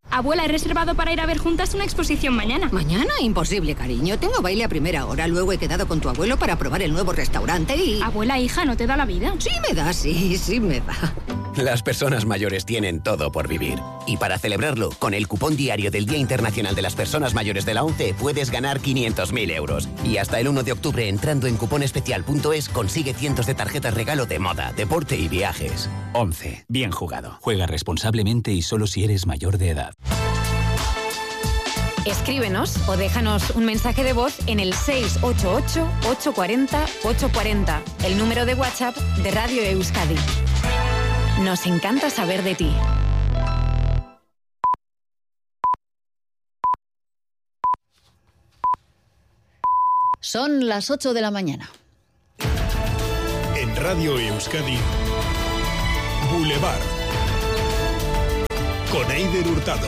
Abuela, he reservado para ir a ver juntas una exposición mañana. ¿Mañana? Imposible, cariño. Tengo baile a primera hora. Luego he quedado con tu abuelo para probar el nuevo restaurante y... Abuela, hija, ¿no te da la vida? Sí me da, sí me da. Las personas mayores tienen todo por vivir. Y para celebrarlo, con el cupón diario del Día Internacional de las Personas Mayores de la ONCE puedes ganar 500.000 euros. Y hasta el 1 de octubre, entrando en cuponespecial.es, consigue cientos de tarjetas regalo de moda, deporte y viajes. ONCE. Bien jugado. Juega responsablemente y solo si eres mayor de edad. Escríbenos o déjanos un mensaje de voz en el 688-840-840, el número de WhatsApp de Radio Euskadi. Nos encanta saber de ti. Son las 8 de la mañana. En Radio Euskadi, Boulevard, con Eider Hurtado.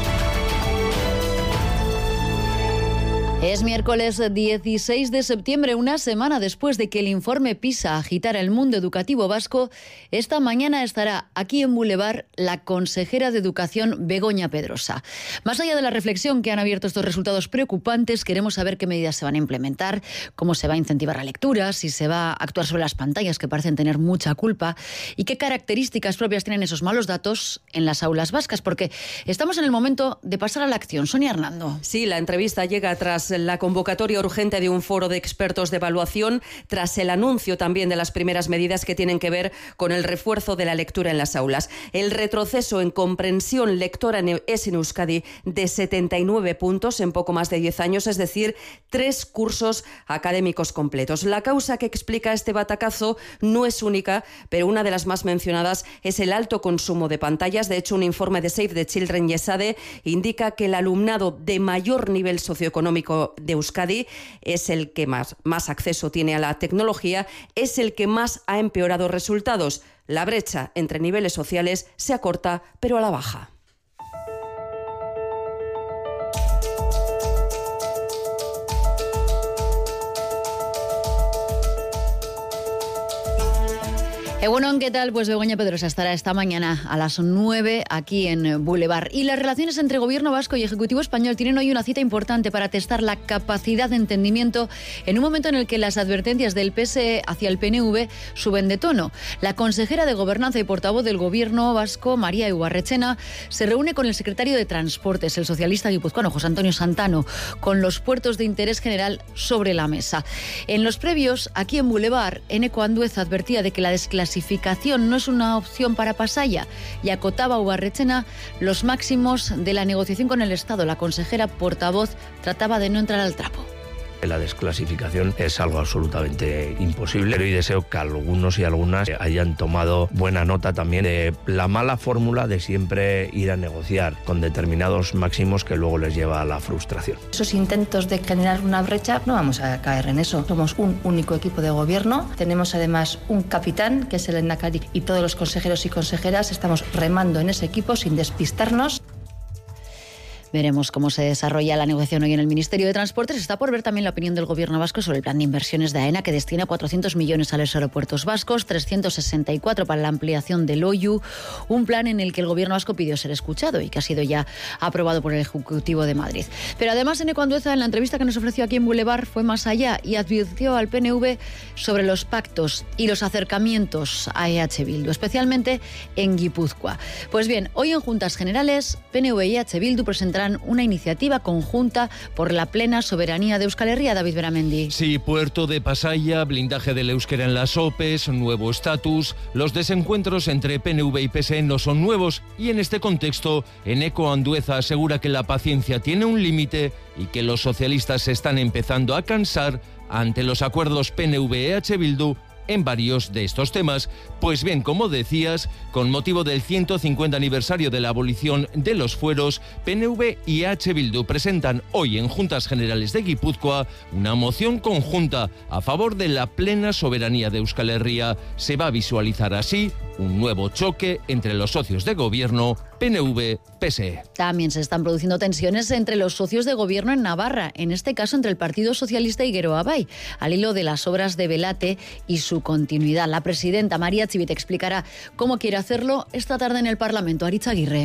Es miércoles 16 de septiembre, una semana después de que el informe PISA agitara el mundo educativo vasco. Esta mañana estará aquí en Boulevard la consejera de Educación, Begoña Pedrosa. Más allá de la reflexión que han abierto estos resultados preocupantes, queremos saber qué medidas se van a implementar, cómo se va a incentivar la lectura, si se va a actuar sobre las pantallas que parecen tener mucha culpa y qué características propias tienen esos malos datos en las aulas vascas, porque estamos en el momento de pasar a la acción. Sonia Hernando. Sí, la entrevista llega tras la convocatoria urgente de un foro de expertos de evaluación, tras el anuncio también de las primeras medidas que tienen que ver con el refuerzo de la lectura en las aulas. El retroceso en comprensión lectora es en Euskadi de 79 puntos en poco más de 10 años, es decir, 3 cursos académicos completos. La causa que explica este batacazo no es única, pero una de las más mencionadas es el alto consumo de pantallas. De hecho, un informe de Save the Children y ESADE indica que el alumnado de mayor nivel socioeconómico de Euskadi es el que más acceso tiene a la tecnología, es el que más ha empeorado resultados. La brecha entre niveles sociales se acorta, pero a la baja. Bueno, ¿qué tal? Pues Begoña Pedrosa estará esta mañana a las 9 aquí en Boulevard. Y las relaciones entre Gobierno vasco y Ejecutivo español tienen hoy una cita importante para testar la capacidad de entendimiento en un momento en el que las advertencias del PSE hacia el PNV suben de tono. La consejera de Gobernanza y portavoz del Gobierno vasco, María Ibarretxena, se reúne con el secretario de Transportes, el socialista guipuzcoano José Antonio Santano, con los puertos de interés general sobre la mesa. En los previos, aquí en Boulevard, Eneko Andueza advertía de que la desclasificación no es una opción para Pasaia y acotaba a Ibarretxena los máximos de la negociación con el Estado. La consejera portavoz trataba de no entrar al trapo. La desclasificación es algo absolutamente imposible, pero y deseo que algunos y algunas hayan tomado buena nota también de la mala fórmula de siempre ir a negociar con determinados máximos que luego les lleva a la frustración. Esos intentos de generar una brecha, no vamos a caer en eso. Somos un único equipo de gobierno, tenemos además un capitán, que es el Endacari, y todos los consejeros y consejeras estamos remando en ese equipo sin despistarnos. Veremos cómo se desarrolla la negociación hoy en el Ministerio de Transportes. Está por ver también la opinión del Gobierno vasco sobre el plan de inversiones de AENA, que destina 400 millones a los aeropuertos vascos, 364 para la ampliación del OYU, un plan en el que el Gobierno vasco pidió ser escuchado y que ha sido ya aprobado por el Ejecutivo de Madrid. Pero además, Eneko Andueza, en la entrevista que nos ofreció aquí en Boulevard, fue más allá y advirtió al PNV sobre los pactos y los acercamientos a EH Bildu, especialmente en Guipúzcoa. Pues bien, hoy en Juntas Generales, PNV y EH Bildu presentarán una iniciativa conjunta por la plena soberanía de Euskal Herria. David Beramendi. Sí, puerto de Pasaia, blindaje del euskera en las OPEs, nuevo estatus. Los desencuentros entre PNV y PSE no son nuevos y en este contexto, Eneko Andueza asegura que la paciencia tiene un límite y que los socialistas se están empezando a cansar ante los acuerdos PNV-EH Bildu en varios de estos temas. Pues bien, como decías, con motivo del 150 aniversario de la abolición de los fueros, PNV y EH Bildu presentan hoy en Juntas Generales de Guipúzcoa una moción conjunta a favor de la plena soberanía de Euskal Herria. Se va a visualizar así un nuevo choque entre los socios de gobierno PNV-PSE. También se están produciendo tensiones entre los socios de gobierno en Navarra, en este caso entre el Partido Socialista y Geroa Bai, al hilo de las obras de Belate y su continuidad. La presidenta María Chivite explicará cómo quiere hacerlo esta tarde en el Parlamento. Aritz Aguirre.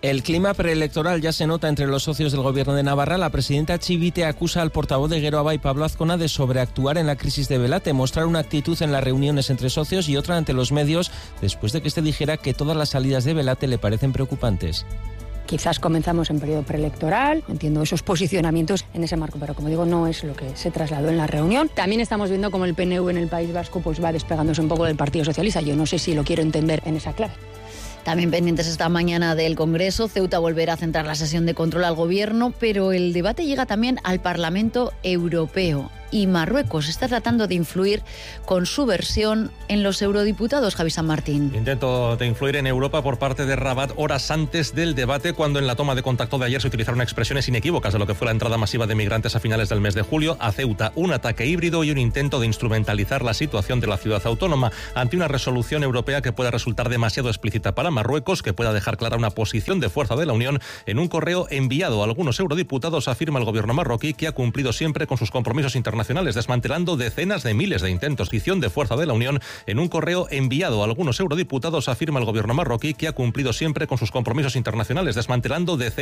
El clima preelectoral ya se nota entre los socios del gobierno de Navarra. La presidenta Chivite acusa al portavoz de Geroa y Pablo Azcona de sobreactuar en la crisis de Belate, mostrar una actitud en las reuniones entre socios y otra ante los medios, después de que este dijera que todas las salidas de Belate le parecen preocupantes. Quizás comenzamos en periodo preelectoral, entiendo esos posicionamientos en ese marco, pero como digo, no es lo que se trasladó en la reunión. También estamos viendo cómo el PNV en el País Vasco pues va despegándose un poco del Partido Socialista. Yo no sé si lo quiero entender en esa clave. También pendientes esta mañana del Congreso. Ceuta volverá a centrar la sesión de control al Gobierno, pero el debate llega también al Parlamento Europeo. Y Marruecos está tratando de influir con su versión en los eurodiputados, Javi San Martín. Intento de influir en Europa por parte de Rabat horas antes del debate, cuando en la toma de contacto de ayer se utilizaron expresiones inequívocas de lo que fue la entrada masiva de migrantes a finales del mes de julio a Ceuta, un ataque híbrido y un intento de instrumentalizar la situación de la ciudad autónoma ante una resolución europea que pueda resultar demasiado explícita para Marruecos, que pueda dejar clara una posición de fuerza de la Unión. En un correo enviado a algunos eurodiputados afirma el gobierno marroquí que ha cumplido siempre con sus compromisos internacionales, desmantelando decenas de miles de intentos de posición de fuerza de la Unión. En un correo enviado a algunos eurodiputados afirma el gobierno marroquí que ha cumplido siempre con sus compromisos internacionales, desmantelando decenas